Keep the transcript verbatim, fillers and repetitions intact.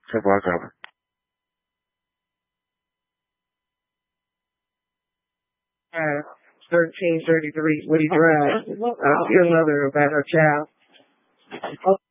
Check my cover. Uh, thirteen thirty-three, Woody Drive. Uh, here's another about her child.